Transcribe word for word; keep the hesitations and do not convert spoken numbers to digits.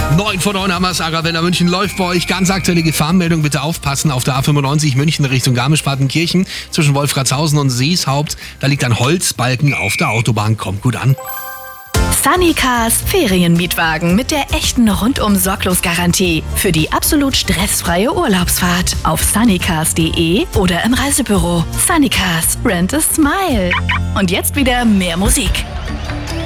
neun vor neun haben wir es, Arabella München läuft bei euch. Ganz aktuelle Gefahrenmeldung, bitte aufpassen. Auf der A fünfundneunzig München Richtung Garmisch-Partenkirchen zwischen Wolfratshausen und Seeshaupt. Da liegt ein Holzbalken auf der Autobahn. Kommt gut an. Sunnycars Ferienmietwagen mit der echten Rundum-Sorglos-Garantie. Für die absolut stressfreie Urlaubsfahrt auf sunnycars punkt de oder im Reisebüro. Sunnycars, rent a smile. Und jetzt wieder mehr Musik.